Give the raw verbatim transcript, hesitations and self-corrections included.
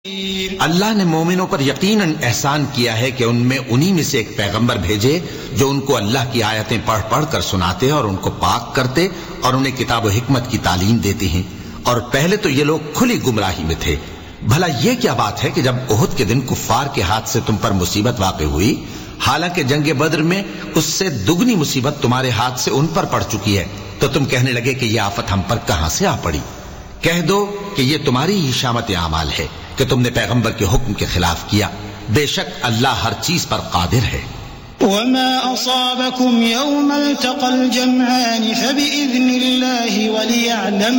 अल्लाह ने मोमिनों पर यकीनन एहसान किया है कि उनमें उन्हीं में से एक पैगंबर भेजे जो उनको अल्लाह की आयतें पढ़ पढ़ कर सुनाते और उनको पाक करते और उन्हें किताब और हिकमत की तालीम देते हैं। और पहले तो ये लोग खुली गुमराही में थे। भला ये क्या बात है कि जब उहुद के दिन कुफ्फार के हाथ से तुम पर मुसीबत वाक़ हुई, हालांकि जंगे बद्र में उससे दुगनी मुसीबत तुम्हारे हाथ से उन पर पड़ चुकी है, तो तुम कहने लगे कि यह आफत हम पर कहां से आ पड़ी। कह दो कि यह तुम्हारी ही शामत आमाल है कि तुमने पैगंबर के हुक्म के खिलाफ किया। बेशक अल्लाह हर चीज पर कादिर है। वमा असाबकुम यौमल तक़ल जमआन फबिइज़्निल्लाहि वलियअलम